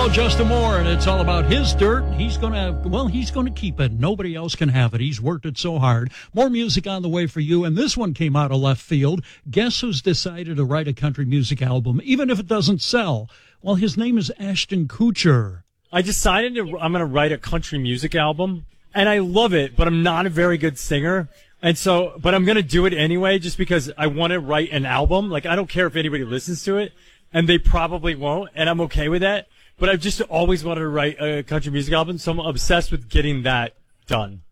Hello, Justin Moore, and it's all about his dirt. He's going to keep it. Nobody else can have it. He's worked it so hard. More music on the way for you, and this one came out of left field. Guess who's decided to write a country music album, even if it doesn't sell? Well, his name is Ashton Kutcher. I decided I'm going to write a country music album, and I love it, but I'm not a very good singer. But I'm going to do it anyway just because I want to write an album. Like, I don't care if anybody listens to it, and they probably won't, and I'm okay with that. But I've just always wanted to write a country music album, so I'm obsessed with getting that done.